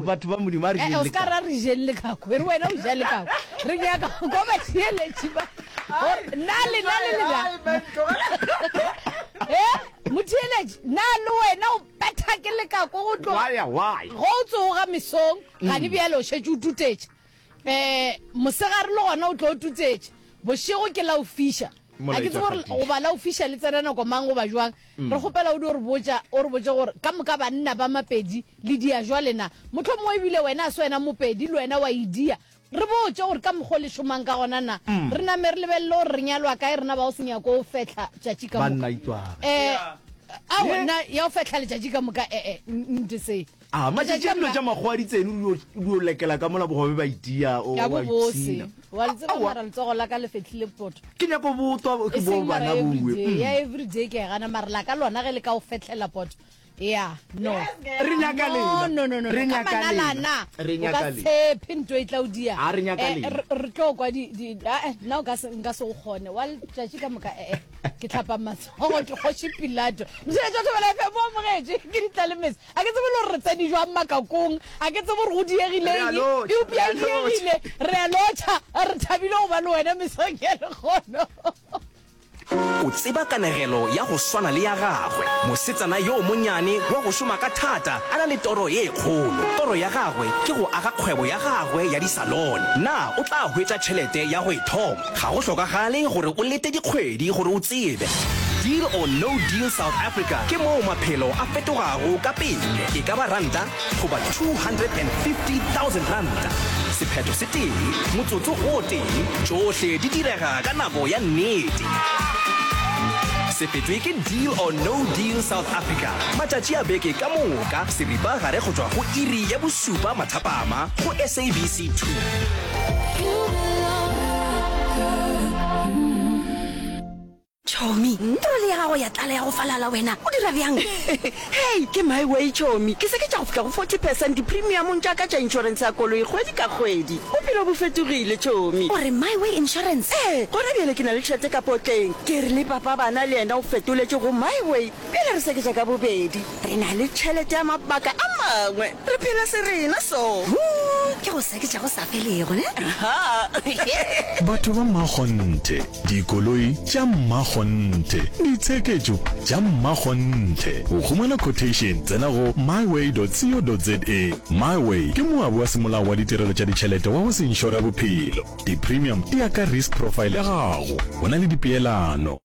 batho ba modimo a re o ska ra re jelle kako re wena o jelle kako re nyaka go ba tshele tšiba nale muthieleji nale wena o petha ke le kako go tlo go tsoga mesong ga di bjalo shetse o tutetše mosegare le gona o tlo o tutetše bošego ke la o fisha a ke tse gore go ba la o fisha le tsena nako mang go ba jwang re gopela o di o re botsa gore ka moka banna ba mapedi le dia jwale na motho mo ebile wena a se wena mopedi le wena wa idia re botse gore ka mogo le šomang ka gona na re name re lebelele gore re nyalwa kae rena ba o senya ko o fetla tšatši ka moka na ya o fetla letšatši ka moka nte se matšatšilo tša magwadi tseno di o lekela ka mola bogobe ba itia ya bobose wa letseba mara letsogo la ka le fetlhile poto ke nyako botwa ke bo bana bue ya everyday ke gana mara la ka lona ge le ka o fetlela poto yeah no re nyaka no re nyaka o ka tshepe ntho e tla o dia re nyaka re tlo kwa di na o ka se nka se o kgone wa tšatši ka moka ke tlhapa matsogo ke kgoši pilato mosetse o thobela fe mo mogetše ke ditlalemese a ke tsebe le gore re tsedi jwang makakong a ke tsebe gore go diegileng eupia diegile re a lotšha re thabile go ba le wena mesong ya lekgono o tseba kanegelo ya go swana le ya gagwe mosetsana yo monnyane wa go šoma ka thata a na le toro ye kgolo toro ya gagwe ke go aga kgwebo ya gagwe ya disalon na o tla hwetša tšhelete ya go ithoma ga go hlokagale gore o lete dikgwedi gore o tsebe Deal or No Deal South Africa ke moo maphelo a fetogago ka pele e ka ba ranta go ba 250,000 ranta sephetho se teng motsotso o teng tšohle di direga ka nako ya nnete se fetwe ke Deal or No Deal South Africa matšatši a beke ka moka seripa gare go tšwa go iri ya bosupa mathapama go SABC 2 Chomi, ntole ya gago ya tlala ya go falala wena o dira bjang hey ke my way Chomi ke se ke tša go fika go 40% di-premium tša ka tša insurance ya koloi kgwedi ka kgwedi bophelo bo fetogile Chomi ore my way insurance gona bjale ke na le tšhelete ka potleng ke re le papa bana le yena o fetoletše go my way pele re seketša ka bobedi re na le tšhelete ya mabaka a mangwe re phela se rena so ke go seketša go sa felego ne batho ba mmakgonthe dikoloi tša mmakgonthe ditsheketšo tša mmakgonthe o khumana quotation tsena go myway.co.za myway ke moabi wa semolao wa ditirelo tša ditšhelete wa go se inšora bophelo di-premium di ya ka risk profile ya gago go na le dipeelano